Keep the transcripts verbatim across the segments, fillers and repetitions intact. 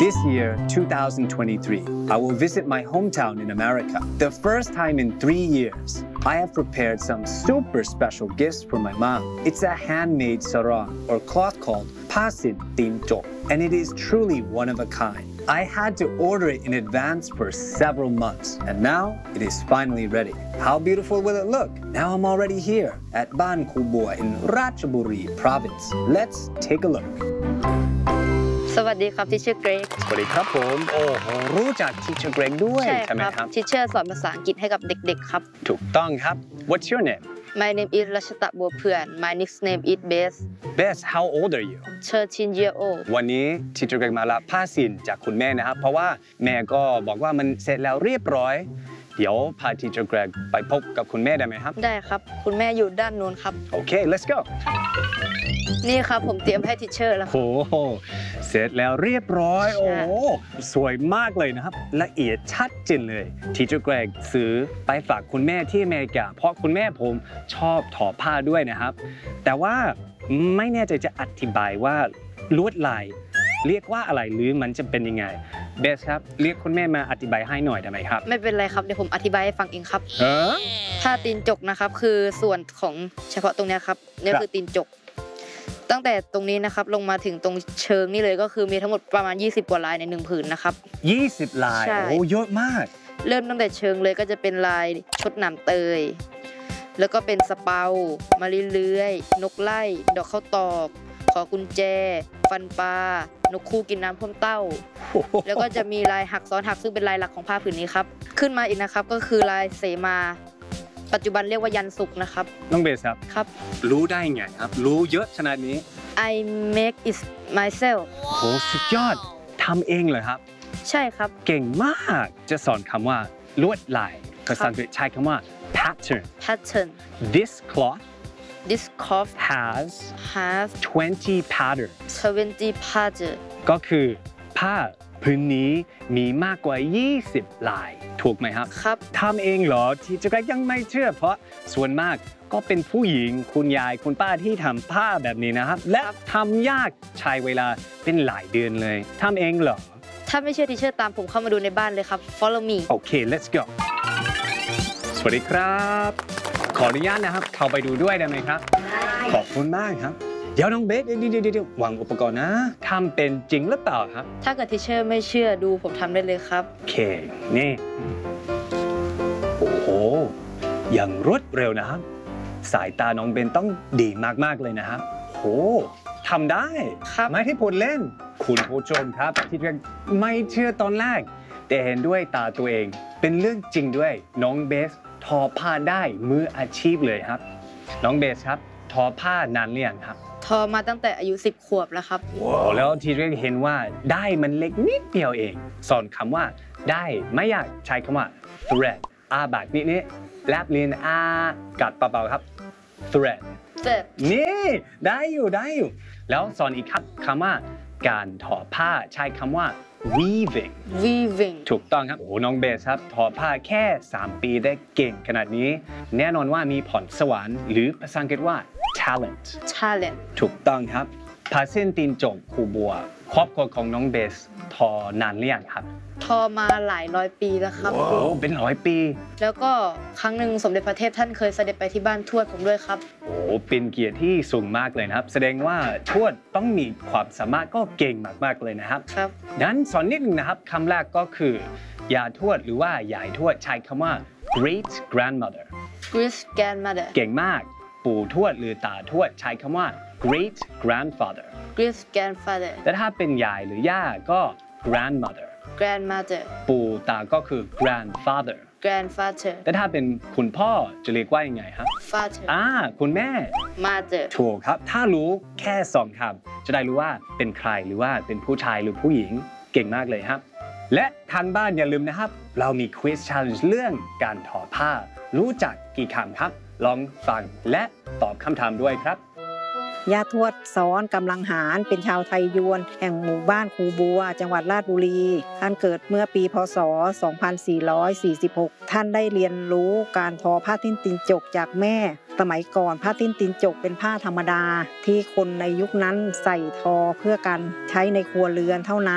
This year, two thousand twenty-three, I will visit my hometown in America. The first time in three years, I have prepared some super special gifts for my mom. It's a handmade sarong or cloth called Pasin Tin Jok, and it is truly one of a kind. I had to order it in advance for several months, and now it is finally ready. How beautiful will it look? Now I'm already here at Ban Kubua in Ratchaburi province. Let's take a look. สวัสดีครับ Teacher Greg สวัสดีครับผมโอ้โหรู้จัก Teacher Greg ด้วยใช่ไหมครับ Teacher สอนภาษาอังกฤษให้กับเด็กๆครับถูกต้องครับ What's your name? My name is รัชตะบัวเพื่อน My nickname is Bess Bess how old are you? thirteen year old วันนี้ Teacher Greg มารับผ้าสินจากคุณแม่นะครับเพราะว่าแม่ก็บอกว่ามันเสร็จแล้วเรียบร้อยเดี๋ยวพา Teacher Greg ไปพบกับคุณแม่ได้ไหมครับได้ครับคุณแม่อยู่ด้านนู้นครับโอเค let's go นี่ครับผมเตรียมให้ Teacher แล้วโอ้โหเสร็จแล้วเรียบร้อยโอ้สวยมากเลยนะครับละเอียดชัดเจนเลย Teacher Greg ซื้อไปฝากคุณแม่ที่อเมริกาเพราะคุณแม่ผมชอบทอผ้าด้วยนะครับแต่ว่าไม่แน่ใจจะอธิบายว่าลวดลายเรียกว่าอะไรหรือมันจะเป็นยังไงเบสครับเรียกคุณแม่มาอธิบายให้หน่อยได้ไหมครับไม่เป็นไรครับเดี๋ยวผมอธิบายให้ฟังเองครับเออผ้าตีนจกนะครับคือส่วนของเฉพาะตรงนี้ครับนี่คือตีนจกตั้งแต่ตรงนี้นะครับลงมาถึงตรงเชิงนี่เลยก็คือมีทั้งหมดประมาณยี่สิบกว่าลายในหนึ่งผืนนะครับยี่สิบลายโอ้เยอะมากเริ่มตั้งแต่เชิงเลยก็จะเป็นลายชดหนามเตยแล้วก็เป็นสเปามะลิเลื้อยนกไล่ดอกข้าวตอกขอกุญแจฟันปลานกคู่กินน้ำพ่วงเต้าแล้วก็จะมีลายหักซ้อนหักซึ่งเป็นลายหลักของผ้าผืนนี้ครับขึ้นมาอีกนะครับก็คือลายเสมาปัจจุบันเรียกว่ายันสุกนะครับน้องเบสครับครับรู้ได้ไงครับรู้เยอะขนาดนี้ I make it myself โหสุดยอดทำเองเลยครับใช่ครับเก่งมากจะสอนคำว่าลวดลายภาษาอังกฤษใช้คำว่า pattern pattern this cloth this cloth has has twenty patterns twenty pattern ก็คือผ้าพื้นนี้มีมากกว่ายี่สิบลายถูกไหมครับครับทำเองเหรอที่จะยังไม่เชื่อเพราะส่วนมากก็เป็นผู้หญิงคุณยายคุณป้าที่ทำผ้าแบบนี้นะครับและทำยากใช้เวลาเป็นหลายเดือนเลยทำเองเหรอถ้าไม่เชื่อที่เชื่อตามผมเข้ามาดูในบ้านเลยครับ follow me โอเค let's go สวัสดีครับขออนุญาตนะครับเข้าไปดูด้วยได้ไหมครับขอบคุณมากครับเดี๋ยวน้องเบสเดี๋ยวเดี๋ยวเดี๋ยววางอุปกรณ์นะทำเป็นจริงหรือเปล่าครับถ้าเกิดที่เชื่อไม่เชื่อดูผมทำได้เลยครับโอเคนี่โอ้โหอย่างรวดเร็วนะครับสายตาน้องเบนต้องดีมากๆเลยนะครับโอ้ทำได้ไม่ที่พูดเล่นคุณผู้ชมครับที่ไม่เชื่อตอนแรกแต่เห็นด้วยตาตัวเองเป็นเรื่องจริงด้วยน้องเบสทอผ้าได้มืออาชีพเลยครับน้องเบสครับทอผ้านานหรือยังครับทอมาตั้งแต่อายุสิบขวบแล้วครับว้าวแล้วทีแรกเห็นว่าได้มันเล็กนิดเดียวเองสอนคำว่าได้ไม่อยากใช้คำว่า thread อาบากนี้นี่แลบลิ้นอากัดเบาๆครับ thread นี่ได้อยู่ได้อยู่แล้วสอนอีกครับคำว่าการทอผ้าใช้คำว่า weaving weaving ถูกต้องครับโอ้น้องเบสครับทอผ้าแค่สามปีได้เก่งขนาดนี้แน่นอนว่ามีพรสวรรค์หรือภาษาอังกฤษว่า talent talent ถูกต้องครับผ้าเส้นตีนจกคูบัวครอบครัวของน้องเบสทอนานหรือยังครับทอมาหลายร้อยปีแล้วครับโอ้เป็นร้อยปีแล้วก็ครั้งหนึ่งสมเด็จพระเทพท่านเคยเสด็จไปที่บ้านทวดผมด้วยครับโอ้เป็นเกียรติที่สูงมากเลยนะครับแสดงว่าทวดต้องมีความสามารถก็เก่งมากๆเลยนะครับครับงั้นสอนนิดนึงนะครับคำแรกก็คือยาทวดหรือว่ายายทวดใช้คำว่า great grandmother great grandmother เก่งมากปู่ทวดหรือตาทวดใช้คำว่า great grandfather great grandfather แต่ถ้าเป็นยายหรือย่าก็ grandmother grandmother ปู่ตาก็คือ grandfather grandfather แต่ถ้าเป็นคุณพ่อจะเรียกว่ายังไงครับ father อ่าคุณแม่ mother ถูกครับถ้ารู้แค่สองคำจะได้รู้ว่าเป็นใครหรือว่าเป็นผู้ชายหรือผู้หญิงเก่งมากเลยครับและทางบ้านอย่าลืมนะครับเรามี quiz challenge เรื่องการทอผ้ารู้จักกี่คำครับลองฟังและตอบคำถามด้วยครับย่าทวดสอนกำลังหารเป็นชาวไทยยวนแห่งหมู่บ้านคูบัวจังหวัดราชบุรีท่านเกิดเมื่อปีพ.ศ. สองพันสี่ร้อยสี่สิบหกท่านได้เรียนรู้การทอผ้าทิ้นตีนจกจากแม่สมัยก่อนผ้าทิ้นตีนจกเป็นผ้าธรรมดาที่คนในยุคนั้นใส่ทอเพื่อการใช้ในครัวเรือนเท่านั้นพ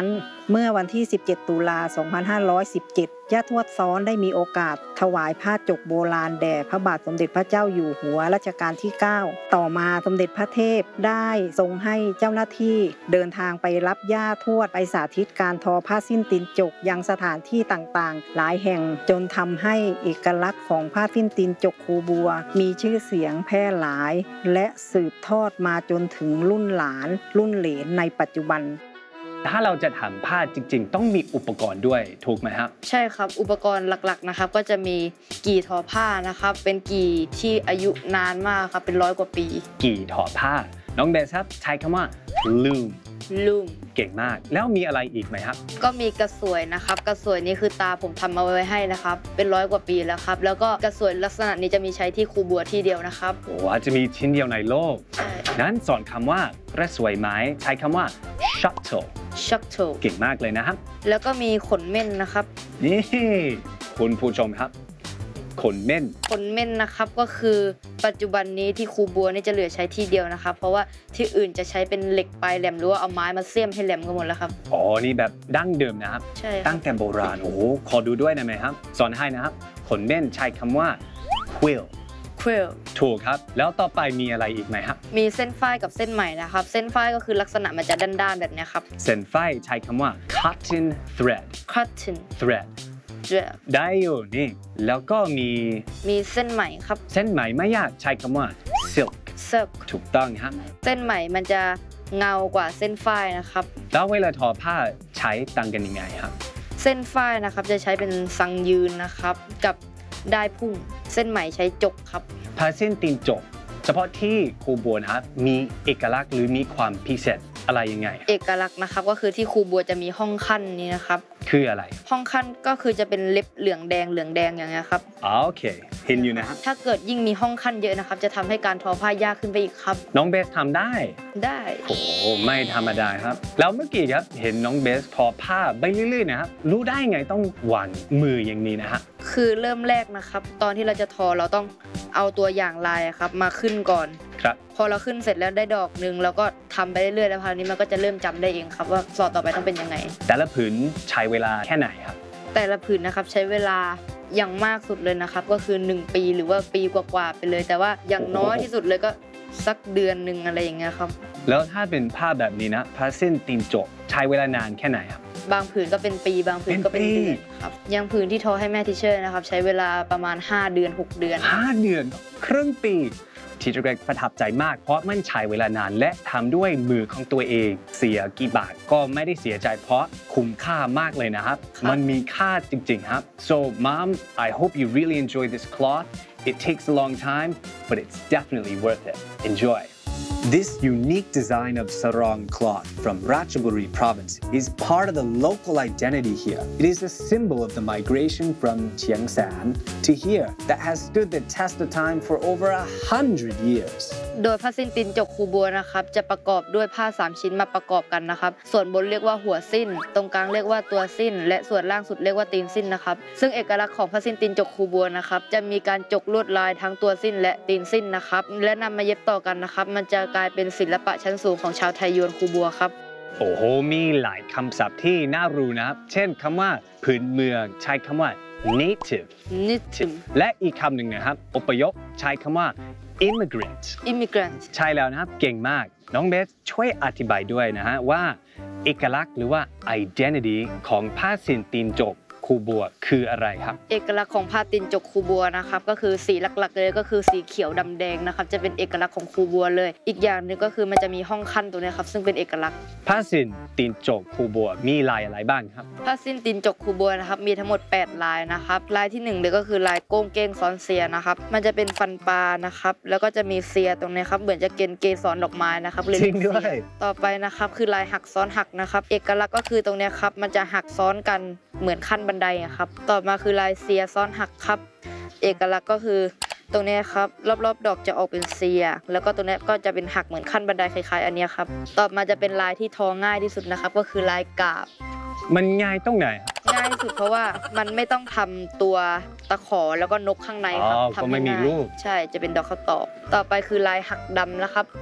เมื่อวันที่สิบเจ็ดตุลาสองพันห้าร้อยสิบเจ็ดย่าทวดซ้อนได้มีโอกาสถวายผ้าจกโบราณแด่พระบาทสมเด็จพระเจ้าอยู่หัวรัชกาลที่เก้าต่อมาสมเด็จพระเทพได้ทรงให้เจ้าหน้าที่เดินทางไปรับย่าทวดไปสาธิตการทอผ้าสิ้นตีนจกยังสถานที่ต่างๆหลายแห่งจนทำให้เอกลักษณ์ของผ้าสิ้นตีนจกคูบัวมีชื่อเสียงแพร่หลายและสืบทอดมาจนถึงรุ่นหลานรุ่นเหลนในปัจจุบันถ้าเราจะทำผ้าจริงๆต้องมีอุปกรณ์ด้วยถูกไหมครับใช่ครับอุปกรณ์หลักๆนะครับก็จะมีกี่ทอผ้านะครับเป็นกี่ที่อายุนานมากครับเป็นร้อยกว่าปีกี่ทอผ้าน้องเบสครับใช้คำว่า loom loom เก่งมากแล้วมีอะไรอีกไหมครับก็มีกระสวยนะครับกระสวยนี้คือตาผมทำมาไว้ให้นะครับเป็นร้อยกว่าปีแล้วครับแล้วก็กระสวยลักษณะนี้จะมีใช้ที่คูบัวที่เดียวนะครับโอ้อาจจะมีชิ้นเดียวในโลกนั้นสอนคำว่ากระสวยไม้ใช้คำว่า shuttle shuttle เก่งมากเลยนะครับแล้วก็มีขนเม่นนะครับนี่คุณผู้ชมครับขนเม่นขนเม่นนะครับก็คือปัจจุบันนี้ที่คูบัวนี่จะเหลือใช้ที่เดียวนะครับเพราะว่าที่อื่นจะใช้เป็นเหล็กปลายแหลมหรือว่าเอาไม้มาเสี้ยมให้แหลมกันหมดแล้วครับอ๋อนี่แบบดั้งเดิมนะครับใช่ตั้งแต่โบราณโอ้โหขอดูด้วยได้ไหมครับสอนให้นะครับขนเม่นใช้คำว่า quill quill ถูกครับแล้วต่อไปมีอะไรอีกไหมครับมีเส้นฝ้ายกับเส้นไหมนะครับเส้นฝ้ายก็คือลักษณะมันจะด้านๆแบบนี้ครับเส้นฝ้ายใช้คำว่า cotton thread cotton threadได้อยู่นี่แล้วก็มีมีเส้นไหมครับเส้นไหมไม่ยากใช้คำว่า silk silk ถูกต้องครับเส้นไหมมันจะเงากว่าเส้นฝ้ายนะครับแล้วเวลาทอผ้าใช้ต่างกันยังไงครับเส้นฝ้ายนะครับจะใช้เป็นสังยืนนะครับกับได้พุ่งเส้นไหมใช้จกครับผ้าเส้นตีนจกเฉพาะที่คูบัวนะครับมีเอกลักษณ์หรือมีความพิเศษอะไรยังไงเอกลักษณ์นะครับก็คือที่คูบัวจะมีห้องขั้นนี้นะครับคืออะไรห้องขั้นก็คือจะเป็นเล็บเหลืองแดงเหลืองแดงอย่างเงี้ยครับอ๋อโอเคเห็นอยู่นะครับถ้าเกิดยิ่งมีห้องขั้นเยอะนะครับจะทำให้การทอผ้ายากขึ้นไปอีกครับน้องเบสทำได้ได้โอ้ไม่ธรรมดาครับแล้วเมื่อกี้ครับเห็นน้องเบสทอผ้าไปเรื่อยๆนะครับรู้ได้ไงต้องวางมืออย่างนี้นะฮะคือเริ่มแรกนะครับตอนที่เราจะทอเราต้องเอาตัวอย่างลายครับมาขึ้นก่อนครับพอเราขึ้นเสร็จแล้วได้ดอกนึงแล้วก็ทำไปเรื่อยๆแล้วคราวนี้มันก็จะเริ่มจำได้เองครับว่าสอดต่อไปต้องเป็นยังไงแต่ละผืนใช้เวลาแค่ไหนครับแต่ละผืนนะครับใช้เวลาอย่างมากสุดเลยนะครับก็คือหนึ่งปีหรือว่าปีกว่าๆไปเลยแต่ว่าอย่างน้อยที่สุดเลยก็สักเดือนนึงอะไรอย่างเงี้ยครับแล้วถ้าเป็นผ้าแบบนี้นะผ้าเส้นตีนจกใช้เวลานานแค่ไหนครับบางผืนก็เป็นปีบางผืนก็เป็นเดือนครับอย่างผืนที่ทอให้แม่ทิเชอร์นะครับใช้เวลาประมาณห้าเดือนหกเดือนห้าเดือนครึ่งปีทีเจอร์เกรกประทับใจมากเพราะมันใช้เวลานานและทำด้วยมือของตัวเองเสียกี่บาทก็ไม่ได้เสียใจเพราะคุ้มค่ามากเลยนะครับมันมีค่าจริงๆครับ so mom I hope you really enjoy this cloth it takes a long time but it's definitely worth it enjoy This unique design of sarong cloth from Ratchaburi province is part of the local identity here. It is a symbol of the migration from Chiangsan to here that has stood the test of time for over a hundred years. โดยผ้าสิ้นตีนจกคูบัวนะครับจะประกอบด้วยผ้าสามชิ้นมาประกอบกันนะครับส่วนบนเรียกว่าหัวสิ้นตรงกลางเรียกว่าตัวสิ้นและส่วนล่างสุดเรียกว่าตีนสิ้นนะครับซึ่งเอกลักษณ์ของผ้าสิ้นตีนจกคูบัวนะครับจะมีการจกลวดลายทั้งตัวสิ้นและตีนสิ้นนะครับและนำมาเย็บต่อกันนะครับมันจะกลายเป็นศิลปะชั้นสูงของชาวไทยยวนคูบัวครับโอ้โหมีหลายคำศัพท์ที่น่ารู้นะครับเช่นคำว่าพื้นเมืองใช้คำว่า native native และอีกคำหนึ่งนะครับอพยพใช้คำว่า immigrant immigrant ใช่แล้วนะครับเก่งมากน้องเบสช่วยอธิบายด้วยนะฮะว่าเอกลักษณ์หรือว่า identity ของผ้าสิ้นตีนจกคูบัวคืออะไรครับเอกลักษณ์ของผ้าตีนจกคูบัวนะครับก็คือสีหลักๆเลยก็คือสีเขียวดำแดงนะครับจะเป็นเอกลักษณ์ของคูบัวเลยอีกอย่างหนึ่งก็คือมันจะมีห้องขั้นตัวนี้ครับซึ่งเป็นเอกลักษณ์ผ้าสิ้นตีนจกคูบัวมีลายอะไรบ้างครับผ้าสิ้นตีนจกคูบัวนะครับมีทั้งหมดแปดลายนะครับลายที่หนึ่งเลยก็คือลายโก้งเก้งซ้อนเสียนะครับมันจะเป็นฟันปลานะครับแล้วก็จะมีเสียตรงนี้ครับเหมือนจะเกณฑ์เกสรดอกไม้นะครับเลยจริงด้วยต่อไปนะครับคือลายหักซ้อนหักนะครับเอกลักษณ์ก็คือตรงนี้ครับมันจะหักซ้อนกันเหมือนขั้นบันไดครับต่อมาคือลายเสียซ้อนหักครับเอกลักษณ์ก็คือตรงนี้ครับรอบๆดอกจะออกเป็นเสียแล้วก็ตรงนี้ก็จะเป็นหักเหมือนขั้นบันไดคล้ายๆอันนี้ครับต่อมาจะเป็นลายที่ทอง่ายที่สุดนะครับก็คือลายกาบมันง่ายตรงไหนง่ายที่สุดเพราะว่ามันไม่ต้องทำตัวตะขอแล้วก็นกข้างในครับทำไม่มีรูปใช่จะเป็นดอกข้าวตอกต่อไปคือลายหักดำนะครับต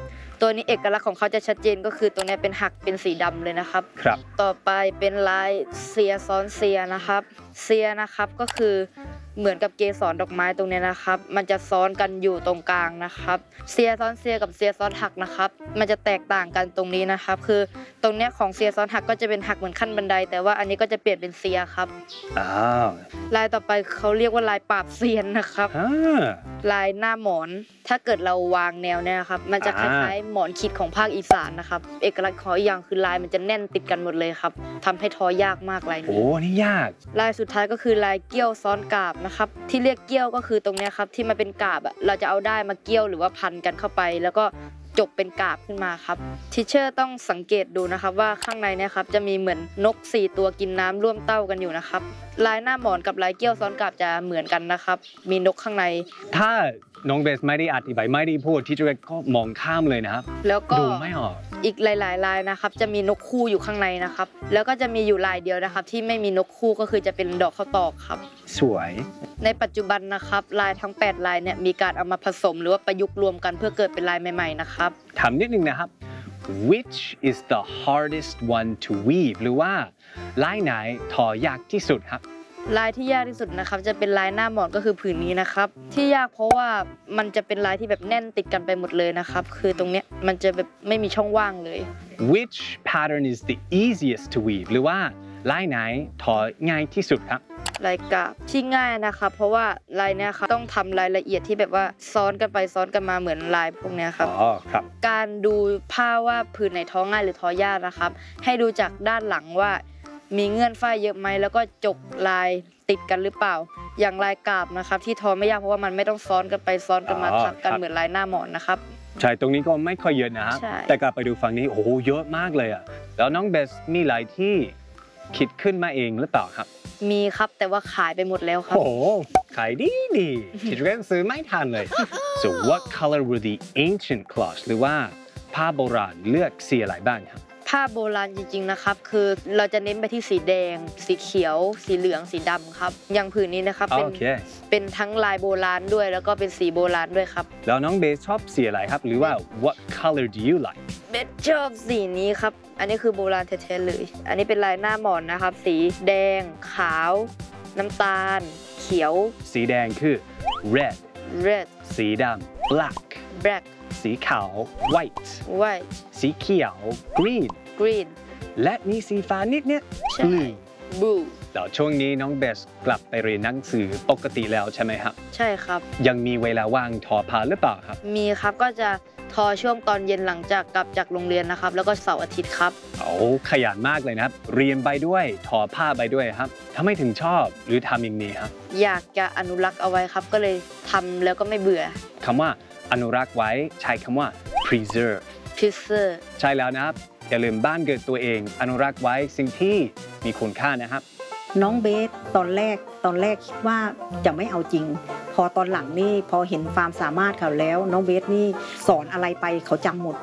ตัวนี้เอกลักษณ์ของเขาจะชัดเจนก็คือตรงนี้เป็นหักเป็นสีดำเลยนะครับครับต่อไปเป็นลายเซียซ้อนเซียนะครับเซียนะครับก็คือเหมือนกับเกสรดอกไม้ตรงนี้นะครับมันจะซ้อนกันอยู่ตรงกลางนะครับเซียซ้อนเซียกับเซียซ้อนหักนะครับมันจะแตกต่างกันตรงนี้นะครับคือตรงเนี้ยของเซียซ้อนหักก็จะเป็นหักเหมือนขั้นบันไดแต่ว่าอันนี้ก็จะเปลี่ยนเป็นเซียครับอ้าวลายต่อไปเขาเรียกว่าลายปราบเซียนนะครับลายหน้าหมอนถ้าเกิดเราวางแนวเนี่ยครับมันจะคล้ายๆหมอนขิดของภาคอีสานนะครับเอกลักษณ์ของอีกอย่างคือลายมันจะแน่นติดกันหมดเลยครับทำให้ทอยากมากลายนี้โอ้นี่ยากลายสุดท้ายก็คือลายเกี้ยวซ้อนกาบนะครับที่เรียกเกี้ยวก็คือตรงนี้ครับที่มันเป็นกาบอ่ะเราจะเอาได้มาเกี้ยวหรือว่าพันกันเข้าไปแล้วก็จบเป็นกาบขึ้นมาครับทิเชอร์ต้องสังเกตดูนะครับว่าข้างในเนี่ยครับจะมีเหมือนนกสี่ตัวกินน้ำร่วมเต้ากันอยู่นะครับลายหน้าหมอนกับลายเกี้ยวซ้อนกาบจะเหมือนกันนะครับมีนกข้างในถ้าน้องเบสไม่ได้อธิบายไม่ได้พูดที่จะก็มองข้ามเลยนะครับแล้วก็ดูไม่ออกอีกหลายๆลายนะครับจะมีนกคู่อยู่ข้างในนะครับแล้วก็จะมีอยู่ลายเดียวนะครับที่ไม่มีนกคู่ก็คือจะเป็นดอกข้าวตอกครับสวยในปัจจุบันนะครับลายทั้งแปดลายเนี่ยมีการเอามาผสมหรือว่าประยุกต์รวมกันเพื่อเกิดเป็นลายใหม่ๆนะครับถามนิดนึงนะครับ which is the hardest one to weave หรือว่าลายไหนทอยากที่สุดครับลายที่ยากที่สุดนะครับจะเป็นลายหน้าหมอนก็คือผืนนี้นะครับที่ยากเพราะว่ามันจะเป็นลายที่แบบแน่นติดกันไปหมดเลยนะครับคือตรงเนี้ยมันจะแบบไม่มีช่องว่างเลย which pattern is the easiest to weave หรือว่าลายไหนทอง่ายที่สุดครับลายกาบที่ง่ายนะครับเพราะว่าลายเนี้ยครับต้องทำรายละเอียดที่แบบว่าซ้อนกันไปซ้อนกันมาเหมือนลายพวกเนี้ยครับอ๋อครับการดูผ้าว่าผืนไหนทอง่ายหรือทอยากนะครับให้ดูจากด้านหลังว่ามีเงื่อนฝ้ายเยอะไหมแล้วก็จกลายติดกันหรือเปล่าอย่างลายกาบนะครับที่ทอไม่ยากเพราะว่ามันไม่ต้องซ้อนกันไปซ้อนกันมาทับกันเหมือนลายหน้าหมอนนะครับใช่ตรงนี้ก็ไม่ค่อยเยอะนะแต่กลับไปดูฝั่งนี้โอ้โหเยอะมากเลยอ่ะแล้วน้องเบสมีลายที่คิดขึ้นมาเองหรือเปล่าครับมีครับแต่ว่าขายไปหมดแล้วครับโอ้ขายดีดีคิดว่าซื้อไม่ทันเลย so what color were the ancient cloths หรือว่าผ้าโบราณเลือกสีอะไรบ้างครับผ้าโบราณจริงๆนะครับคือเราจะเน้นไปที่สีแดงสีเขียวสีเหลืองสีดำครับอย่างผืนนี้นะครับเป็น okay. เป็นทั้งลายโบราณด้วยแล้วก็เป็นสีโบราณด้วยครับแล้วน้องเบสชอบสีอะไรครับหรือว่า what color do you like เบสชอบสีนี้ครับอันนี้คือโบราณแท้ๆเลยอันนี้เป็นลายหน้าหมอนนะครับสีแดงขาวน้ำตาลเขียวสีแดงคือ red red สีดำ black black สีขาว white white สีเขียว green green และมีสีฟ้านิดเนี้ย blue blue แล้วช่วงนี้น้องเบสกลับไปเรียนหนังสือปกติแล้วใช่ไหมครับใช่ครับยังมีเวลาว่างทอผ้าหรือเปล่าครับมีครับก็จะทอช่วงตอนเย็นหลังจากกลับจากโรงเรียนนะครับแล้วก็เสาร์อาทิตย์ครับโอ้ขยันมากเลยนะครับเรียนไปด้วยทอผ้าไปด้วยครับทำไมถึงชอบหรือทำอย่างนี้ครับอยากจะอนุรักษ์เอาไว้ครับก็เลยทำแล้วก็ไม่เบื่อคำว่าอนุรักษ์ไว้ใช้คำว่า preserve preserve ใช่แล้วนะครับอย่าลืมบ้านเกิดตัวเองอนุรักษ์ไว้สิ่งที่มีคุณค่านะครับน้องเบสตอนแรกตอนแรกคิดว่าจะไม่เอาจริงพอตอนหลังนี่พอเห็นความสามารถเขาแล้วน้องเบสนี่สอนอะไรไปเขาจำหมด